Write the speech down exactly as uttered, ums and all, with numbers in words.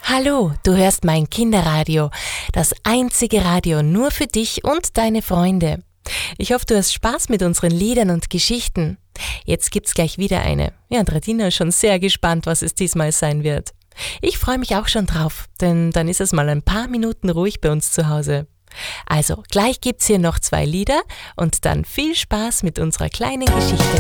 Hallo, du hörst mein Kinderradio, das einzige Radio nur für dich und deine Freunde. Ich hoffe, du hast Spaß mit unseren Liedern und Geschichten. Jetzt gibt's gleich wieder eine. Ja, und Radina ist schon sehr gespannt, was es diesmal sein wird. Ich freue mich auch schon drauf, denn dann ist es mal ein paar Minuten ruhig bei uns zu Hause. Also, gleich gibt's hier noch zwei Lieder und dann viel Spaß mit unserer kleinen Geschichte.